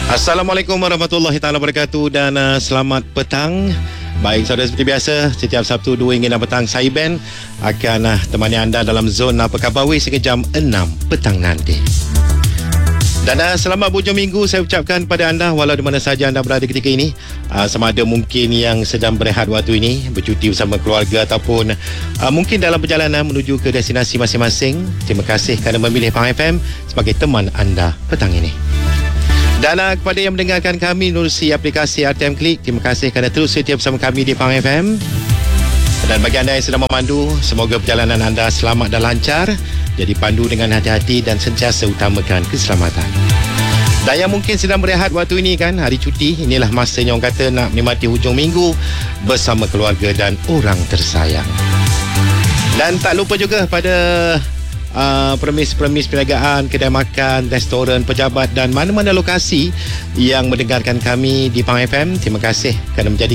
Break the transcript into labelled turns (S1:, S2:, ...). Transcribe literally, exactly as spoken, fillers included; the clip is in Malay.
S1: Assalamualaikum warahmatullahi taala wabarakatuh dan uh, selamat petang. Baik, saudara, seperti biasa setiap Sabtu dua hingga enam petang saya Ben akan uh, temani anda dalam zon Apa Khabar Wis hingga jam enam petang nanti. Dan uh, selamat berhujung minggu saya ucapkan kepada anda walau di mana saja anda berada ketika ini. Uh, sama ada mungkin yang sedang berehat waktu ini, bercuti bersama keluarga ataupun uh, mungkin dalam perjalanan menuju ke destinasi masing-masing. Terima kasih kerana memilih Pahang F M sebagai teman anda petang ini. Dan uh, kepada yang mendengarkan kami menerusi aplikasi R T M Klik, terima kasih kerana terus setia bersama kami di Pahang F M. Dan bagi anda yang sedang memandu, semoga perjalanan anda selamat dan lancar. Jadi pandu dengan hati-hati dan sentiasa utamakan keselamatan. Dan yang mungkin sedang berehat waktu ini kan, hari cuti, inilah masanya orang kata nak menikmati hujung minggu bersama keluarga dan orang tersayang. Dan tak lupa juga pada Uh, premis-premis perniagaan, kedai makan, restoran, pejabat dan mana-mana lokasi yang mendengarkan kami di Pahang F M. Terima kasih kerana menjadi